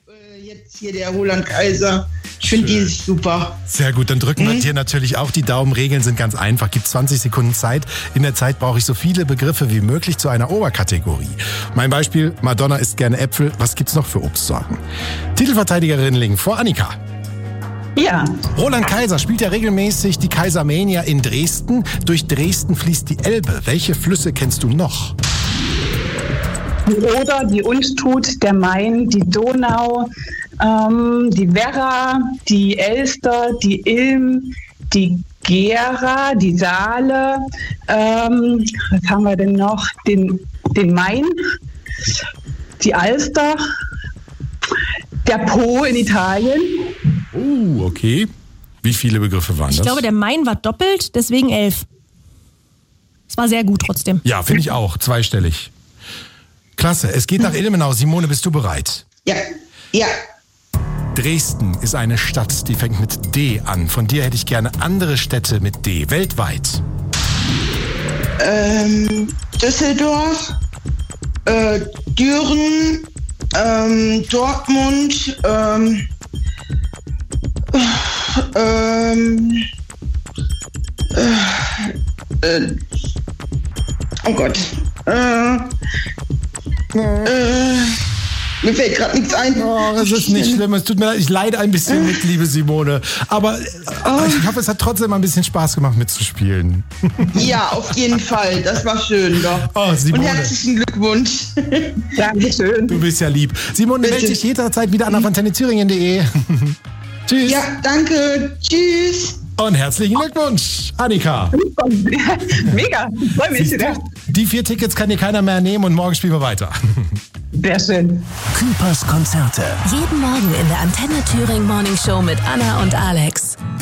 Jetzt hier der Roland Kaiser. Ich finde die super. Sehr gut, dann drücken wir dir natürlich auch die Daumen. Regeln sind ganz einfach. Gibt 20 Sekunden Zeit. In der Zeit brauche ich so viele Begriffe wie möglich zu einer Oberkategorie. Mein Beispiel, Madonna isst gerne Äpfel. Was gibt's noch für Obstsorten? Titelverteidigerinnen liegen vor Annika. Ja. Roland Kaiser spielt ja regelmäßig die Kaisermania in Dresden. Durch Dresden fließt die Elbe. Welche Flüsse kennst du noch? Die Oder, die Unstrut, der Main, die Donau, die Werra, die Elster, die Ilm, die Gera, die Saale, was haben wir denn noch? Den Main, die Alster, der Po in Italien. Okay. Wie viele Begriffe waren das? Ich glaube, der Main war doppelt, deswegen 11. Es war sehr gut trotzdem. Ja, finde ich auch. Zweistellig. Klasse. Es geht nach Ilmenau. Simone, bist du bereit? Ja. Ja. Dresden ist eine Stadt, die fängt mit D an. Von dir hätte ich gerne andere Städte mit D, weltweit. Düsseldorf, Düren, Dortmund, oh Gott. Mir fällt gerade nichts ein. Oh, das ist nicht schlimm. Es tut mir leid. Ich leide ein bisschen mit, liebe Simone. Aber ich hoffe, es hat trotzdem ein bisschen Spaß gemacht, mitzuspielen. Ja, auf jeden Fall. Das war schön, doch. Oh, Simone. Und herzlichen Glückwunsch. Dankeschön. Du bist ja lieb. Simone, melde dich jederzeit wieder an auf antennezüringen.de. Tschüss. Ja, danke. Tschüss. Und herzlichen Glückwunsch, Annika. Mega. Ich freue mich wieder. Die 4 Tickets kann dir keiner mehr nehmen und morgen spielen wir weiter. Sehr schön. Küpers Konzerte. Jeden Morgen in der Antenne Thüringen Morning Show mit Anna und Alex.